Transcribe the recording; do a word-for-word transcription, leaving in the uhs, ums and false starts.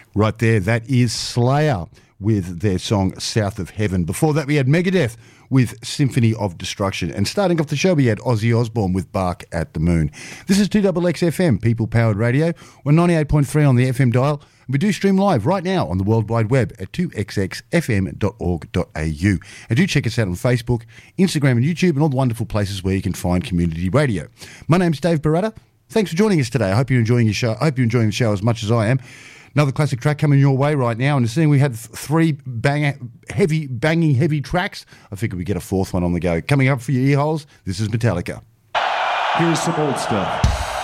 Right there, that is Slayer with their song South of Heaven. Before that, we had Megadeth with Symphony of Destruction. And starting off the show, we had Ozzy Osbourne with Bark at the Moon. This is two X X F M, People-Powered Radio. We're ninety-eight point three on the F M dial. We do stream live right now on the World Wide Web at two x x f m dot org dot a u. And do check us out on Facebook, Instagram and YouTube and all the wonderful places where you can find community radio. My name's Dave Barata. Thanks for joining us today. I hope you're enjoying your show. I hope you're enjoying the show as much as I am. Another classic track coming your way right now. And seeing we had three bang, heavy, banging, heavy tracks, I figured we'd get a fourth one on the go. Coming up for your ear holes, this is Metallica. Here's some old stuff.